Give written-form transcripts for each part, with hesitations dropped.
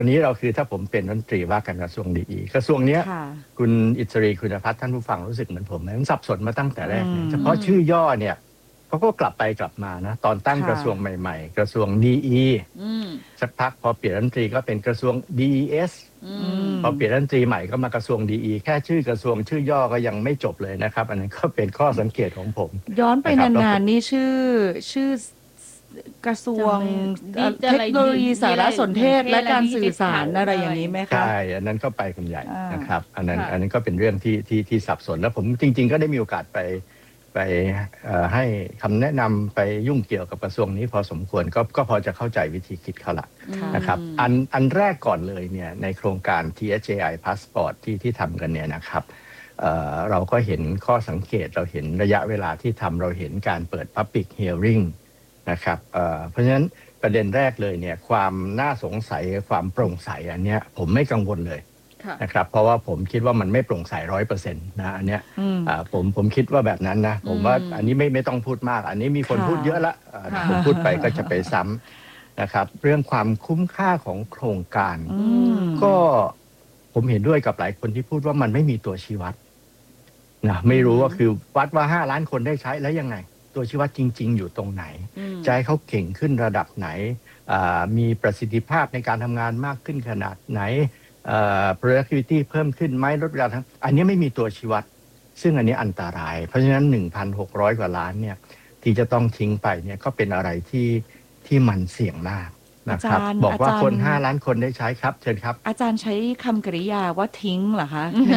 วันนี้เราคือถ้าผมเป็นรัฐมนตรีว่าการกระทรวงดีกระทรวงเนี้ยคุณอิสรีคุณพัฒน์ท่านผู้ฟังรู้สึกเหมือนผมไหมมันสับสนมาตั้งแต่แรกเนี่ยเฉพาะชื่อย่อเนี่ยเขาก็กลับไปกลับมานะตอนตั้งกระทรวงใหม่ๆกระทรวงดีสักพักพอเปลี่ยนรัฐมนตรีก็เป็นกระทรวง DES พอเปลี่ยนรัฐมนตรีใหม่ก็มากระทรวงดีแค่ชื่อกระทรวงชื่อย่อก็ยังไม่จบเลยนะครับอันนั้นก็เป็นข้อสังเกตของผมย้อนไปนานๆนี่ชื่อกระทรวงเทคโนโลยีสารสนเทศและการสื่อสารอะไรอย่างนี้ไหมคะใช่อันนั้นก็ไปกันใหญ่นะครับอันนั้นก็เป็นเรื่องที่สับสนแล้วผมจริงๆก็ได้มีโอกาสไปให้คำแนะนำไปยุ่งเกี่ยวกับกระทรวงนี้พอสมควรก็พอจะเข้าใจวิธีคิดเขาละนะครับอันแรกก่อนเลยเนี่ยในโครงการ THAI Passport ที่ทำกันเนี่ยนะครับเราก็เห็นข้อสังเกตเราเห็นระยะเวลาที่ทำเราเห็นการเปิด Public Hearing นะครับเพราะฉะนั้นประเด็นแรกเลยเนี่ยความน่าสงสัยความโปร่งใสอันเนี้ยผมไม่กังวลเลยนะครับเพราะว่าผมคิดว่ามันไม่โปร่งใส 100% นะอันเนี้ยผมคิดว่าแบบนั้นนะผมว่าอันนี้ไม่ต้องพูดมากอันนี้มีคนพูดเยอะละผมพูดไปก็จะไปซ้ำนะครับเรื่องความคุ้มค่าของโครงการก็ผมเห็นด้วยกับหลายคนที่พูดว่ามันไม่มีตัวชี้วัดนะไม่รู้ว่าคือวัดว่า5 ล้านคนได้ใช้แล้วยังไงตัวชี้วัดจริงๆอยู่ตรงไหนจะให้เขาเก่งขึ้นระดับไหนมีประสิทธิภาพในการทำงานมากขึ้นขนาดไหนproductivity เพิ่มขึ้นไหมลดเวลาทั้งอันนี้ไม่มีตัวชี้วัดซึ่งอันนี้อันตรายเพราะฉะนั้น 1,600 กว่าล้านเนี่ยที่จะต้องทิ้งไปเนี่ยก็เป็นอะไรที่มันเสี่ยงมากนะครับบอกว่าคน5 ล้านคนได้ใช้ครับเชิญครับอาจารย์ใช้คำกริยาว่าทิ้งเหรอคะ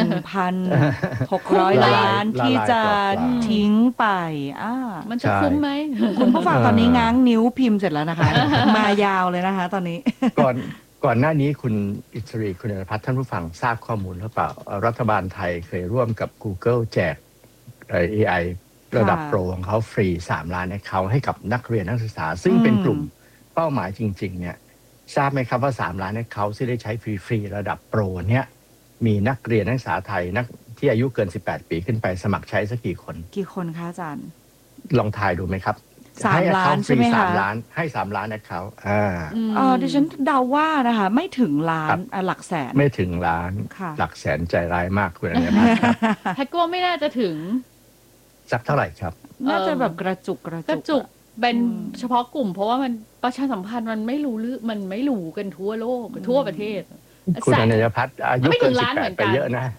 1,600 ล้านที่จะทิ้งไปมันจะคุ้มไหมคุณผู้ฟังตอนนี้ง้างนิ้วพิมพ์เสร็จแล้วนะคะมายาวเลยนะคะตอนนี้ก่อนหน้านี้คุณอิสรีคุณพัฒน์ท่านผู้ฟังทราบข้อมูลหรือเปล่ารัฐบาลไทยเคยร่วมกับ Google แจก AI ระดับโปรของเขาฟรี3 ล้านaccountให้กับนักเรียนนักศึกษาซึ่งเป็นกลุ่มเป้าหมายจริงๆเนี่ยทราบไหมครับว่า3 ล้านaccountที่ได้ใช้ฟรีระดับโปรเนี่ยมีนักเรียนนักศึกษาไทยนักที่อายุเกิน18 ปีขึ้นไปสมัครใช้สักกี่คนคะอาจารย์ลองทายดูไหมครับ 3 ล้านใช่ไหมคะ 3 ล้านให้3 ล้านเขาดิฉันเดาว่านะคะไม่ถึงล้านหลักแสนไม่ถึงล้านหลักแสนใจร้ายมากคุณอะไรมากครับแฮกก็ไม่น่าจะถึงสักเท่าไหร่ครับน่าจะแบบกระจุกเป็นเฉพาะกลุ่มเพราะว่ามันประชาสัมพันธ์มันไม่รู้มันไม่รู้กันทั่วโลกทั่วประเทศคุณอนันยพัฒน์อายุเกิน18ไปเยอะนะ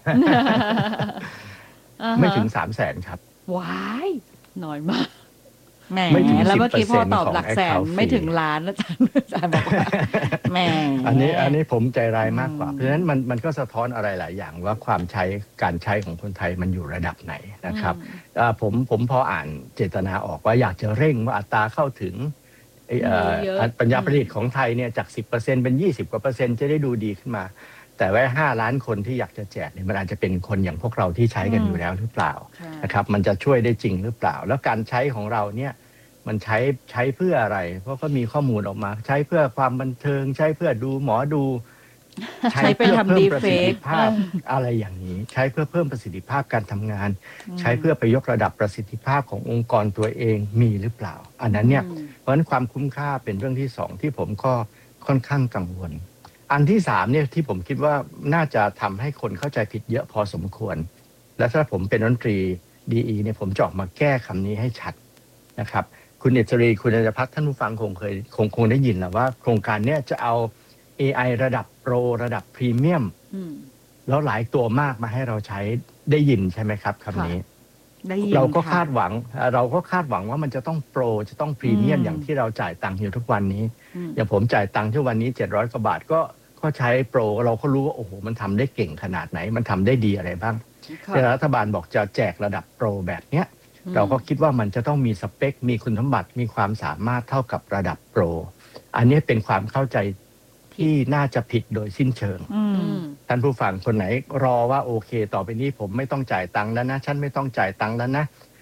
ไม่ถึง300,000ครับว้ายน้อยมากแหมแล้วเมื่อกี้พอตอบหลักแสนไม่ถึงล้านอาจารย์บอกว่าแหมอันนี้ผมใจร้ายมากกว่าเพราะฉะนั้นมันก็สะท้อนอะไรหลายอย่างว่าการใช้ของคนไทยมันอยู่ระดับไหนนะครับผมพออ่านเจตนาออกว่าอยากจะเร่งว่าอัตราเข้าถึงปัญญาประดิษฐ์ของไทยเนี่ยจาก 10% เป็น 20 กว่า%จะได้ดูดีขึ้นมาแต่ว่า5 ล้านคนที่อยากจะแจกเนี่ยมันอาจจะเป็นคนอย่างพวกเราที่ใช้กันอยู่แล้วหรือเปล่านะครับมันจะช่วยได้จริงหรือเปล่าแล้วการใช้ของเราเนี่ยมันใช้เพื่ออะไรเพราะก็มีข้อมูลออกมาใช้เพื่อความบันเทิงใช้เพื่อดูหมอดูใช้เพื่อเพิ่มประสิทธิภาพอะไรอย่างนี้ใช้เพื่อเพิ่มประสิทธิภาพการทำงานใช้เพื่อไปยกระดับประสิทธิภาพขององค์กรตัวเองมีหรือเปล่าอันนั้นเนี่ยเพราะฉะนั้นความคุ้มค่าเป็นเรื่องที่2ที่ผมก็ค่อนข้างกังวลอันที่3เนี่ยที่ผมคิดว่าน่าจะทำให้คนเข้าใจผิดเยอะพอสมควรและถ้าผมเป็นรัฐมนตรีดีเนี่ยผมจะออกมาแก้คำนี้ให้ชัดนะครับคุณเอจรีคุณอัญพัฒน์ท่านผู้ฟังคงได้ยินแล้วว่าโครงการนี้จะเอา AI ระดับโปรระดับพรีเมียมแล้วหลายตัวมากมาให้เราใช้ได้ยินใช่ไหมครับคำนี้เราก็คาดหวังว่ามันจะต้องโปรจะต้องพรีเมียมอย่างที่เราจ่ายตังค์อยู่ทุกวันนี้อย่างผมจ่ายตังค์ทุกวันนี้700 กว่าบาทก็ใช้โปรเราก็รู้ว่าโอ้โหมันทำได้เก่งขนาดไหนมันทำได้ดีอะไรบ้างแต่รัฐบาลบอกจะแจกระดับโปรแบบเนี้ยเราก็คิดว่ามันจะต้องมีสเปคมีคุณสมบัติมีความสามารถเท่ากับระดับโปรอันนี้เป็นความเข้าใจที่น่าจะผิดโดยสิ้นเชิงท่านผู้ฟังคนไหนรอว่าโอเคต่อไปนี้ผมไม่ต้องจ่ายตังค์แล้วนะฉันไม่ต้องจ่ายตังค์แล้วนะ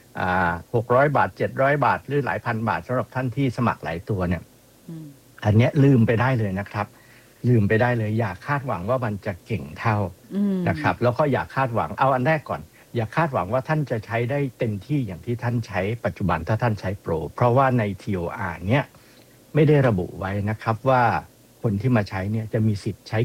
600 บาท700 บาทหรือหลายพันบาทสำหรับท่านที่สมัครหลายตัวเนี่ยอันนี้ลืมไปได้เลยนะครับลืมไปได้เลยอย่าคาดหวังว่ามันจะเก่งเท่านะครับแล้วก็อย่าคาดหวังเอาอันแรกก่อนอย่าคาดหวังว่าท่านจะใช้ได้เต็มที่อย่างที่ท่านใช้ปัจจุบันถ้าท่านใช้โปรเพราะว่าใน TOR เนี่ยไม่ได้ระบุไว้นะครับว่าคนที่มาใช้เนี่ยจะมีสิทธิ์ใช้